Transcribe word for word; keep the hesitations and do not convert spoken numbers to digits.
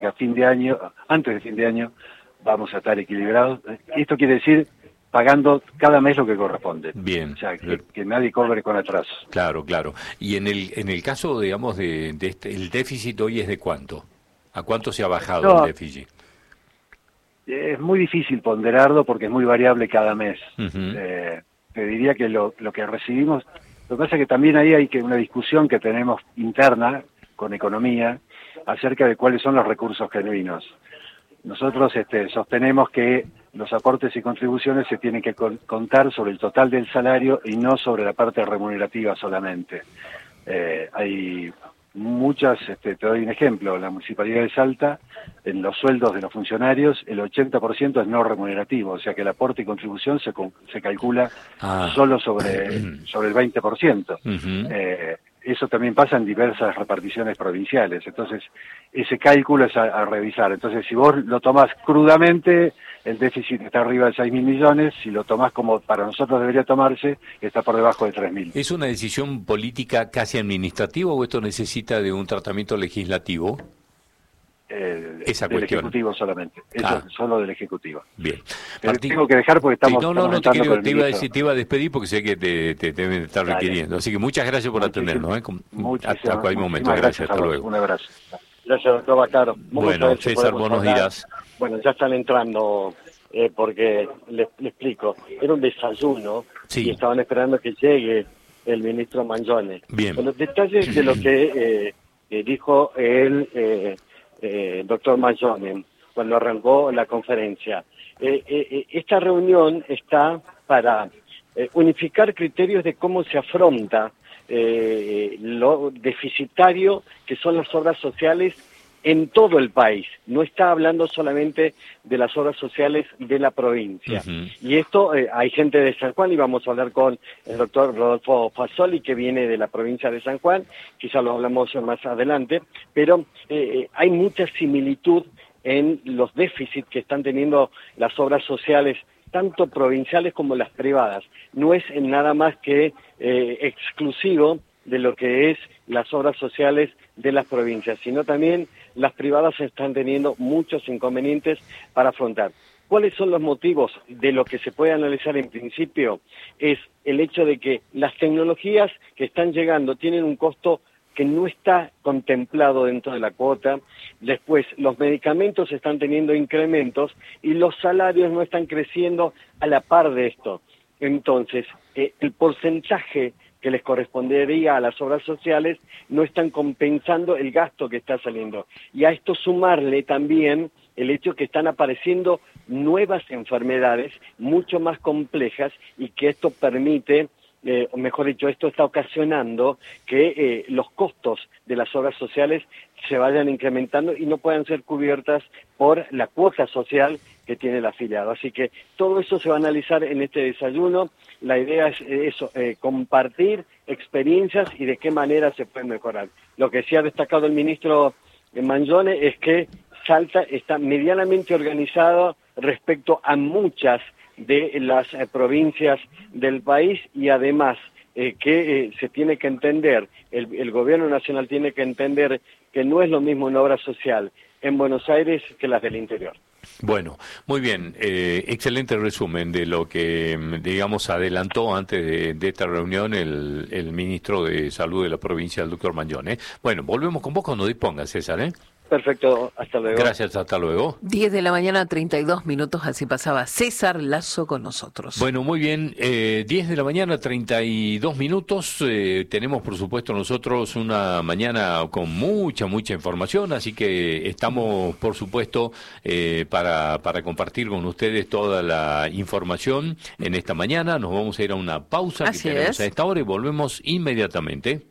que a fin de año, antes de fin de año, vamos a estar equilibrados. Esto quiere decir pagando cada mes lo que corresponde. Bien. O sea, que, que nadie cobre con atraso. Claro, claro. Y en el en el caso, digamos, de, de este, el déficit hoy es de cuánto? ¿A cuánto se ha bajado No, el déficit? Es muy difícil ponderarlo porque es muy variable cada mes. Uh-huh. Eh, te diría que lo, lo que recibimos, lo que pasa es que también ahí hay que una discusión que tenemos interna con economía acerca de cuáles son los recursos genuinos. Nosotros este, sostenemos que los aportes y contribuciones se tienen que con, contar sobre el total del salario y no sobre la parte remunerativa solamente. Eh, hay muchas, este, te doy un ejemplo, la Municipalidad de Salta, en los sueldos de los funcionarios, el ochenta por ciento es no remunerativo, o sea que el aporte y contribución se, se calcula ah. solo sobre, sobre el veinte por ciento. Uh-huh. Eh, eso también pasa en diversas reparticiones provinciales, entonces ese cálculo es a, a revisar. Entonces si vos lo tomás crudamente, el déficit está arriba de seis mil millones, si lo tomás como para nosotros debería tomarse, está por debajo de tres mil. ¿Es una decisión política casi administrativa o esto necesita de un tratamiento legislativo? Eh, Esa del cuestión. Ejecutivo solamente, eso ah. es solo del Ejecutivo. Bien. Te tengo que dejar porque estamos... Sí, no, no, no, te, quiero, te, iba a decir, te iba a despedir porque sé que te, te, te deben estar requiriendo. Así que muchas gracias por atendernos. ¿eh? Hasta cualquier momento. Gracias, gracias hasta luego. Un abrazo. Gracias, doctor Bacaro. Bueno, César, vos nos dirás. Bueno, ya están entrando, eh, porque le, le explico. Era un desayuno sí. y estaban esperando que llegue el ministro Mangione. Bien. Con los detalles de lo que eh, eh, dijo el eh, eh, doctor Mangione cuando arrancó la conferencia. Eh, eh, esta reunión está para eh, unificar criterios de cómo se afronta eh, lo deficitario que son las obras sociales en todo el país. No está hablando solamente de las obras sociales de la provincia. Uh-huh. Y esto, eh, hay gente de San Juan, y vamos a hablar con el doctor Rodolfo Fasoli, que viene de la provincia de San Juan, quizá lo hablamos más adelante, pero eh, hay mucha similitud en los déficits que están teniendo las obras sociales, tanto provinciales como las privadas. No es en nada más que eh, exclusivo de lo que es las obras sociales de las provincias, sino también las privadas están teniendo muchos inconvenientes para afrontar. ¿Cuáles son los motivos? De lo que se puede analizar en principio es el hecho de que las tecnologías que están llegando tienen un costo que no está contemplado dentro de la cuota. Después, los medicamentos están teniendo incrementos y los salarios no están creciendo a la par de esto. Entonces, eh, el porcentaje que les correspondería a las obras sociales no están compensando el gasto que está saliendo. Y a esto sumarle también el hecho que están apareciendo nuevas enfermedades mucho más complejas y que esto permite, eh, o mejor dicho, esto está ocasionando que eh, los costos de las obras sociales se vayan incrementando y no puedan ser cubiertas por la cuota social que tiene el afiliado. Así que todo eso se va a analizar en este desayuno. La idea es eso, eh, compartir experiencias y de qué manera se pueden mejorar. Lo que sí ha destacado el ministro Mangione es que Salta está medianamente organizado respecto a muchas de las eh, provincias del país y además eh, que eh, se tiene que entender, el, el gobierno nacional tiene que entender que no es lo mismo una obra social en Buenos Aires que las del interior. Bueno, muy bien, eh, excelente resumen de lo que, digamos, adelantó antes de, de esta reunión el, el ministro de Salud de la provincia, el doctor Mangione. Bueno, volvemos con vos cuando dispongas, César, ¿eh? Perfecto, hasta luego. Gracias, hasta luego. diez de la mañana, treinta y dos minutos, así pasaba César Lazo con nosotros. Bueno, muy bien, eh, diez de la mañana, treinta y dos minutos, eh, tenemos por supuesto nosotros una mañana con mucha, mucha información, así que estamos por supuesto eh, para, para compartir con ustedes toda la información en esta mañana. Nos vamos a ir a una pausa así que tenemos es. a esta hora y volvemos inmediatamente.